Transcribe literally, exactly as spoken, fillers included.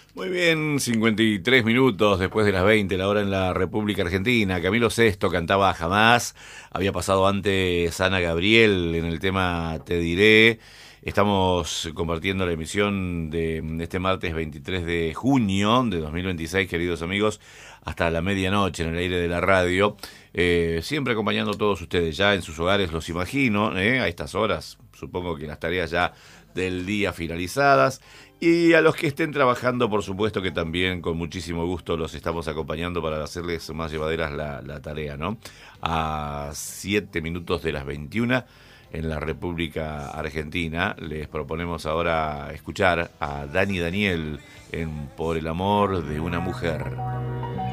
Muy bien, cincuenta y tres minutos después de las veinte, la hora en la República Argentina. Camilo Sesto cantaba Jamás. Había pasado antes Ana Gabriel en el tema Te Diré. Estamos compartiendo la emisión de este martes veintitrés de junio de dos mil veintiséis, queridos amigos, hasta la medianoche en el aire de la radio. Eh, siempre acompañando a todos ustedes ya en sus hogares, los imagino, ¿eh? A estas horas, supongo que las tareas ya del día finalizadas. Y a los que estén trabajando, por supuesto que también con muchísimo gusto los estamos acompañando para hacerles más llevaderas la, la tarea, ¿no? A siete minutos de las veintiuna en la República Argentina, les proponemos ahora escuchar a Dani Daniel en Por el amor de una mujer.